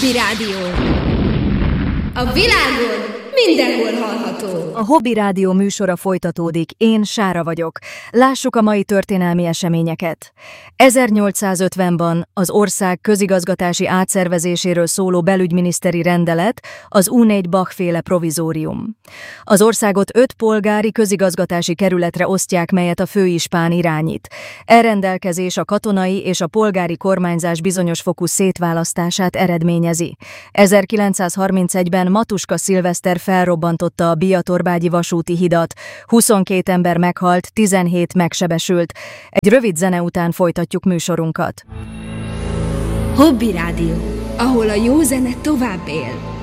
Hobby Rádió. A világon mindenhol hallható. A Hobby Rádió műsora folytatódik, én Sára vagyok. Lássuk a mai történelmi eseményeket. 1850-ban az ország közigazgatási átszervezéséről szóló belügyminiszteri rendelet, az Unei-Bach-féle provizórium. Az országot 5 polgári közigazgatási kerületre osztják, melyet a főispán irányít. Rendelkezés a katonai és a polgári kormányzás bizonyos fokú szétválasztását eredményezi. 1931-ben Matuska Szilveszter felrobbantotta a Biatorbágyi vasúti hidat, 22 ember meghalt, 17 megsebesült. Egy rövid zene után folytatjuk műsorunkat. Hobby Rádió, ahol a jó zene tovább él.